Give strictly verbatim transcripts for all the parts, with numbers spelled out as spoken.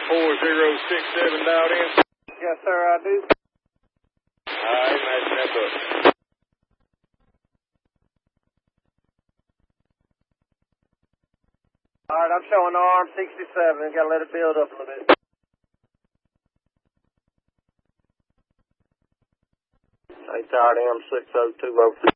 four zero six seven dialed in? Yes, sir, I do. Alright, matching that up. Alright, I'm showing arm sixty-seven. Gotta let it build up a little bit. Hey, tired M six oh two oh two.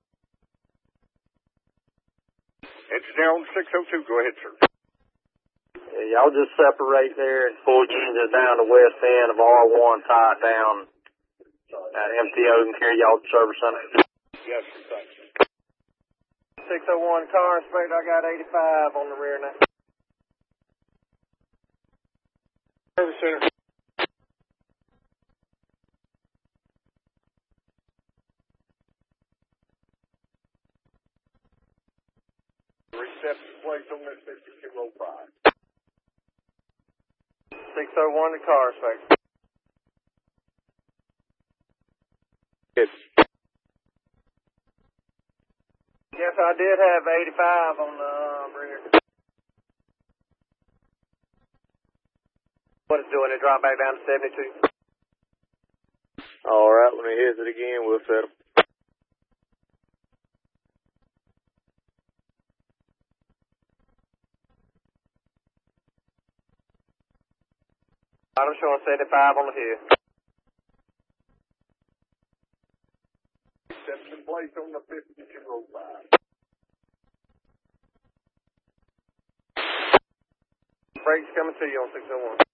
Engineer on six oh two, go ahead, sir. Yeah, y'all just separate there and pull units down the west end of R one, tie it down. That M T O can carry y'all to service center. Yes, sir, thanks. six oh one car inspector, I got eighty-five on the rear now. Service center. Reception place on that sixty-two oh five. six oh one to car inspector. Yes. Yes, I did have eighty-five on the uh, rear. What it's doing, it dropped back down to seventy-two. Alright, let me hit it again, we'll set them. I'm showing seventy-five on the hill. Reception place on the fifty-two oh five. Brakes coming to you on six oh one.